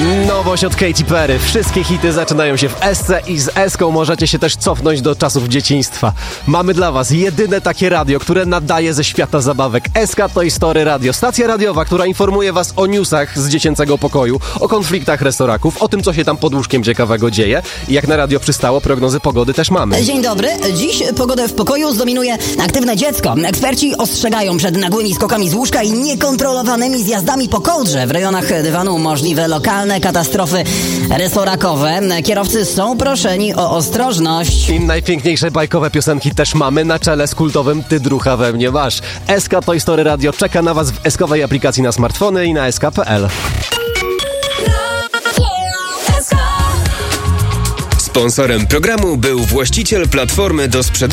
Nowość od Katy Perry. Wszystkie hity zaczynają się w Esce i z Eską możecie się też cofnąć do czasów dzieciństwa. Mamy dla was jedyne takie radio, które nadaje ze świata zabawek. Eska Toy Story Radio. Stacja radiowa, która informuje was o newsach z dziecięcego pokoju, o konfliktach restoraków, o tym, co się tam pod łóżkiem ciekawego dzieje. I jak na radio przystało, prognozy pogody też mamy. Dzień dobry. Dziś pogodę w pokoju zdominuje aktywne dziecko. Eksperci ostrzegają przed nagłymi skokami z łóżka i niekontrolowanymi zjazdami po kołdrze. W rejonach dywanu możliwe lokalne katastrofy restorakowe. Kierowcy są proszeni o ostrożność. I najpiękniejsze bajkowe piosenki też mamy na czele z kultowym Ty drucha we mnie masz. Eska Toy Story Radio czeka na was w eskowej aplikacji na smartfony i na sk.pl. Sponsorem programu był właściciel platformy do sprzedaży